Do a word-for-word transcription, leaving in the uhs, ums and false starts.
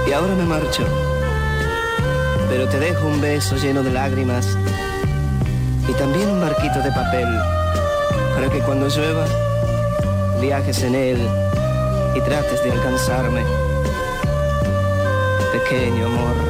Y ahora me marcho, pero te dejo un beso lleno de lágrimas y también un barquito de papel para que cuando llueva viajes en él y trates de alcanzarme, pequeño amor.